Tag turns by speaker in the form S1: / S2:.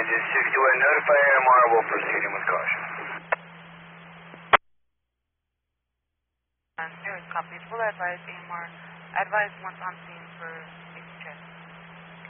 S1: Engine 61, notify AMR, we'll proceed with caution.
S2: Here is copies. We'll advise AMR. Advise once on scene for